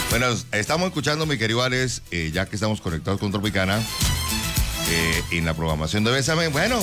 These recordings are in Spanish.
Bueno, estamos escuchando, mi querido Alex, ya que estamos conectados con Tropicana, en la programación de Bésame. Bueno,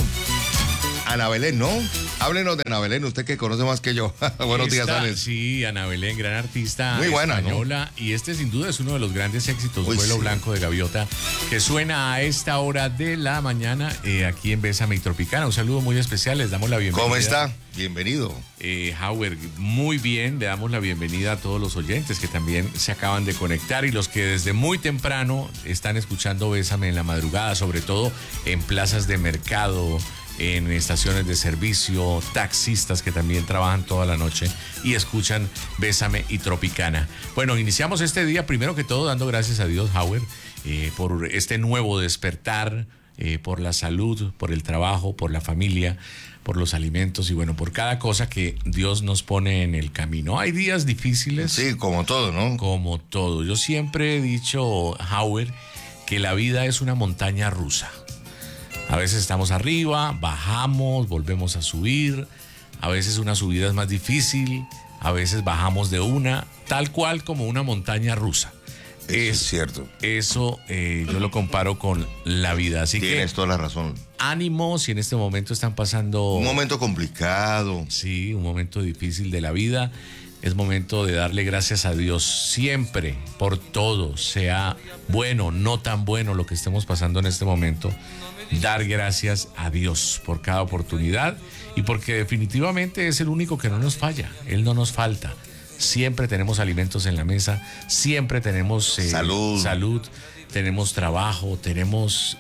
Ana Belén, ¿no? Háblenos de Ana Belén, usted que conoce más que yo. Buenos días, Alex. Sí, Ana Belén, gran artista muy buena, española, ¿no? Y este sin duda es uno de los grandes éxitos, Vuelo sí. Blanco de Gaviota, que suena a esta hora de la mañana aquí en Bésame y Tropicana. Un saludo muy especial, les damos la bienvenida. ¿Cómo está? Bienvenido. Howard, muy bien, le damos la bienvenida a todos los oyentes que también se acaban de conectar y los que desde muy temprano están escuchando Bésame en la madrugada, sobre todo en plazas de mercado, en estaciones de servicio, taxistas que también trabajan toda la noche y escuchan Bésame y Tropicana. Bueno, iniciamos este día primero que todo dando gracias a Dios, Howard, por este nuevo despertar, por la salud, por el trabajo, por la familia, por los alimentos y bueno, por cada cosa que Dios nos pone en el camino. Hay días difíciles. Sí, como todo, ¿no? Como todo. Yo siempre he dicho, Howard, que la vida es una montaña rusa. A veces estamos arriba, bajamos, volvemos a subir. A veces una subida es más difícil, a veces bajamos de una, tal cual como una montaña rusa. Es cierto. Eso yo lo comparo con la vida. Así Tienes toda la razón. Ánimo si en este momento están pasando... Un momento complicado. Sí, un momento difícil de la vida. Es momento de darle gracias a Dios siempre, por todo, sea bueno, no tan bueno lo que estemos pasando en este momento. Dar gracias a Dios por cada oportunidad y porque definitivamente es el único que no nos falla. Él no nos falta. Siempre tenemos alimentos en la mesa, siempre tenemos salud, tenemos trabajo, tenemos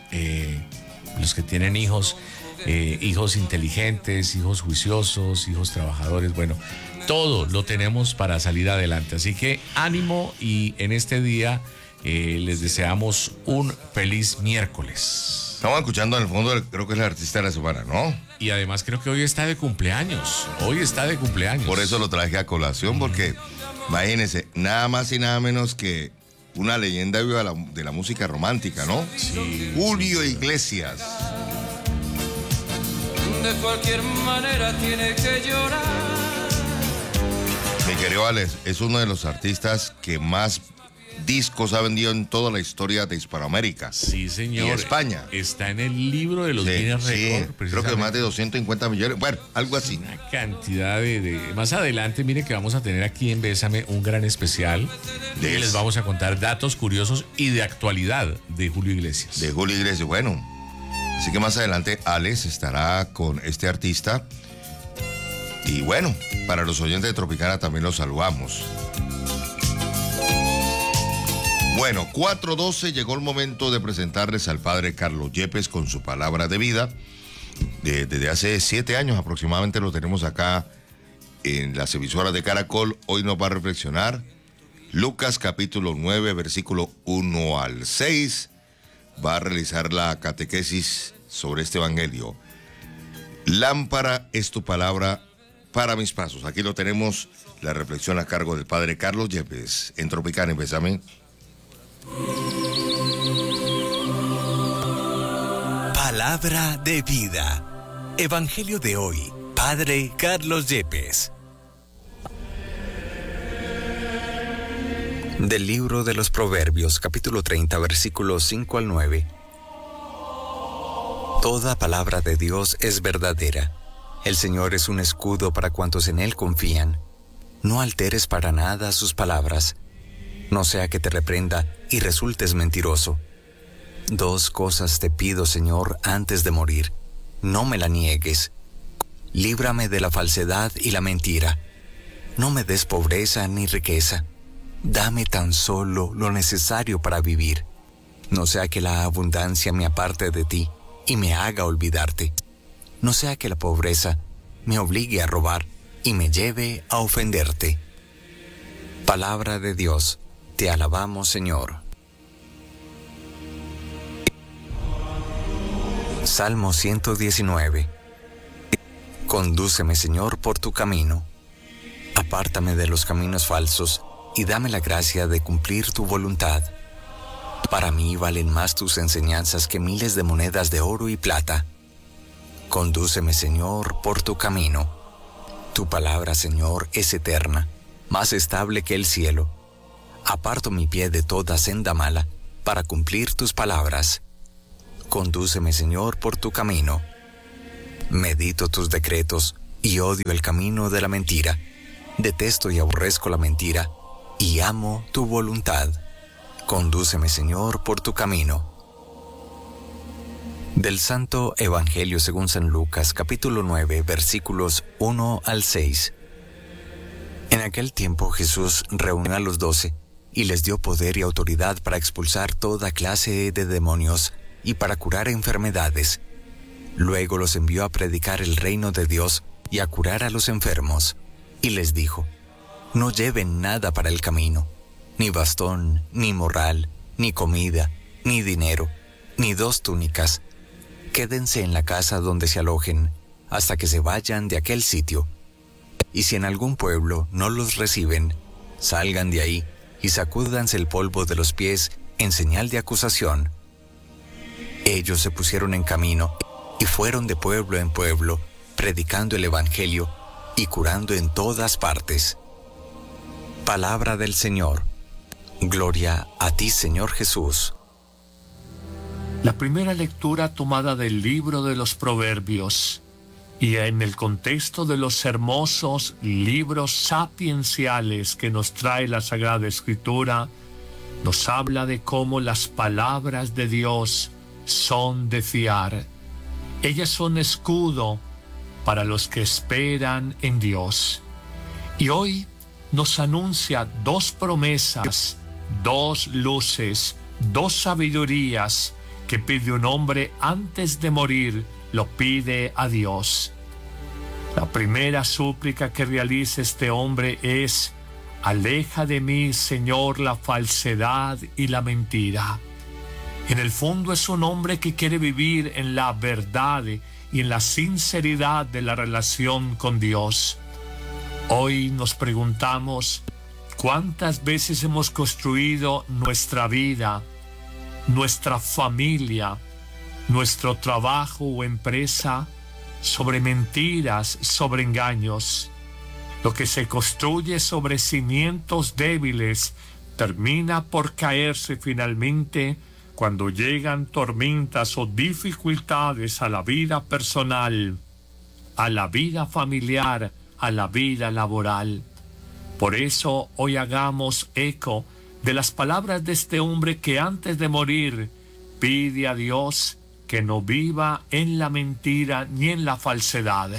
los que tienen hijos, hijos inteligentes, hijos juiciosos, hijos trabajadores. Bueno, todo lo tenemos para salir adelante. Así que ánimo y en este día les deseamos un feliz miércoles. Estamos escuchando en el fondo, creo que es la artista de la semana, ¿no? Y además creo que hoy está de cumpleaños. Hoy está de cumpleaños. Por eso lo traje a colación, porque imagínense, nada más y nada menos que una leyenda viva de la música romántica, ¿no? Sí. Julio Iglesias. De cualquier manera tiene que llorar. Mi querido Alex, es uno de los artistas que más discos ha vendido en toda la historia de Hispanoamérica. Sí, señor. Y España. Está en el libro de los Guinness Record. Creo que más de 250 millones. Bueno, algo así. Una cantidad de... Más adelante, mire que vamos a tener aquí en Bésame un gran especial. Y les vamos a contar datos curiosos y de actualidad de Julio Iglesias. De Julio Iglesias, bueno. Así que más adelante Alex estará con este artista. Y bueno, para los oyentes de Tropicana también los saludamos. Bueno, 4:12 llegó el momento de presentarles al padre Carlos Yepes con su palabra de vida. Desde hace 7 años aproximadamente lo tenemos acá en las emisoras de Caracol. Hoy nos va a reflexionar Lucas capítulo 9, versículo 1 al 6. Va a realizar la catequesis sobre este evangelio. Lámpara es tu palabra para mis pasos. Aquí lo tenemos, la reflexión a cargo del padre Carlos Yepes en Tropicana. Bésame. Palabra de vida. Evangelio de hoy. Padre Carlos Yepes. Del libro de los Proverbios, capítulo 30, versículos 5 al 9. Toda palabra de Dios es verdadera. El Señor es un escudo para cuantos en Él confían. No alteres para nada sus palabras, no sea que te reprenda y resultes mentiroso. 2 cosas te pido, Señor, antes de morir. No me la niegues. Líbrame de la falsedad y la mentira. No me des pobreza ni riqueza. Dame tan solo lo necesario para vivir. No sea que la abundancia me aparte de ti y me haga olvidarte. No sea que la pobreza me obligue a robar y me lleve a ofenderte. Palabra de Dios. Te alabamos, Señor. Salmo 119. Condúceme, Señor, por tu camino. Apártame de los caminos falsos y dame la gracia de cumplir tu voluntad. Para mí valen más tus enseñanzas que miles de monedas de oro y plata. Condúceme, Señor, por tu camino. Tu palabra, Señor, es eterna, más estable que el cielo. Aparto mi pie de toda senda mala, para cumplir tus palabras. Condúceme, Señor, por tu camino. Medito tus decretos y odio el camino de la mentira. Detesto y aborrezco la mentira y amo tu voluntad. Condúceme, Señor, por tu camino. Del Santo Evangelio según San Lucas, capítulo 9, versículos 1 al 6. En aquel tiempo Jesús reunió a los 12 y les dio poder y autoridad para expulsar toda clase de demonios y para curar enfermedades. Luego los envió a predicar el reino de Dios y a curar a los enfermos. Y les dijo: no lleven nada para el camino, ni bastón, ni morral, ni comida, ni dinero, ni 2 túnicas. Quédense en la casa donde se alojen, hasta que se vayan de aquel sitio. Y si en algún pueblo no los reciben, salgan de ahí y sacúdanse el polvo de los pies en señal de acusación. Ellos se pusieron en camino y fueron de pueblo en pueblo, predicando el Evangelio y curando en todas partes. Palabra del Señor. Gloria a ti, Señor Jesús. La primera lectura tomada del libro de los Proverbios y en el contexto de los hermosos libros sapienciales que nos trae la Sagrada Escritura, nos habla de cómo las palabras de Dios son de fiar. Ellas son escudo para los que esperan en Dios. Y hoy nos anuncia 2 promesas, 2 luces, 2 sabidurías que pide un hombre antes de morir, lo pide a Dios. La primera súplica que realiza este hombre es: aleja de mí, Señor, la falsedad y la mentira. En el fondo es un hombre que quiere vivir en la verdad y en la sinceridad de la relación con Dios. Hoy nos preguntamos: ¿cuántas veces hemos construido nuestra vida, nuestra familia, nuestro trabajo o empresa sobre mentiras, sobre engaños? Lo que se construye sobre cimientos débiles termina por caerse finalmente cuando llegan tormentas o dificultades a la vida personal, a la vida familiar, a la vida laboral. Por eso hoy hagamos eco de las palabras de este hombre que antes de morir pide a Dios que no viva en la mentira ni en la falsedad.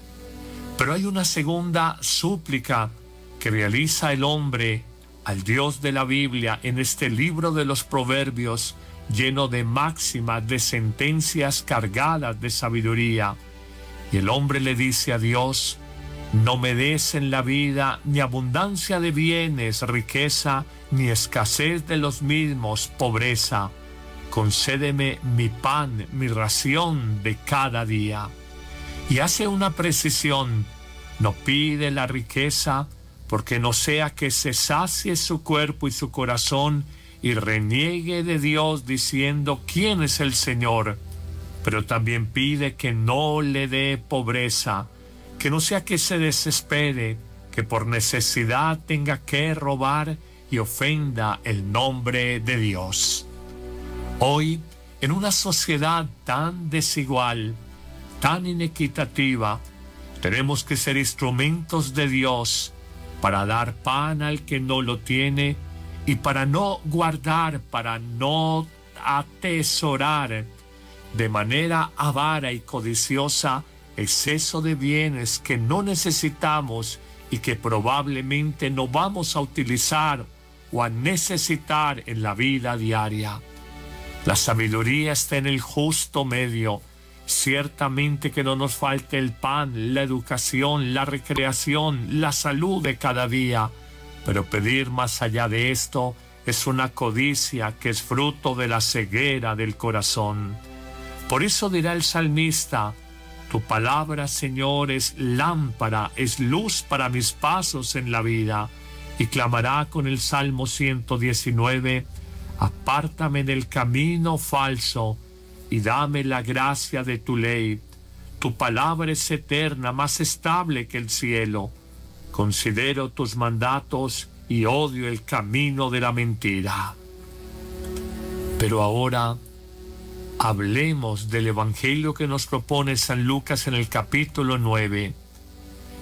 Pero hay una segunda súplica que realiza el hombre al Dios de la Biblia en este libro de los Proverbios, lleno de máximas, de sentencias cargadas de sabiduría. Y el hombre le dice a Dios: no me des en la vida ni abundancia de bienes, riqueza, ni escasez de los mismos, pobreza. Concédeme mi pan, mi ración de cada día. Y hace una precisión: no pide la riqueza, porque no sea que se sacie su cuerpo y su corazón y reniegue de Dios diciendo: ¿quién es el Señor? Pero también pide que no le dé pobreza, que no sea que se desespere, que por necesidad tenga que robar y ofenda el nombre de Dios. Hoy, en una sociedad tan desigual, tan inequitativa, tenemos que ser instrumentos de Dios para dar pan al que no lo tiene y para no guardar, para no atesorar de manera avara y codiciosa exceso de bienes que no necesitamos y que probablemente no vamos a utilizar o a necesitar en la vida diaria. La sabiduría está en el justo medio. Ciertamente que no nos falte el pan, la educación, la recreación, la salud de cada día, pero pedir más allá de esto es una codicia que es fruto de la ceguera del corazón. Por eso dirá el salmista: tu palabra, Señor, es lámpara, es luz para mis pasos en la vida. Y clamará con el Salmo 119: apártame del camino falso y dame la gracia de tu ley. Tu palabra es eterna, más estable que el cielo. Considero tus mandatos y odio el camino de la mentira. Pero ahora hablemos del Evangelio que nos propone San Lucas en el capítulo 9.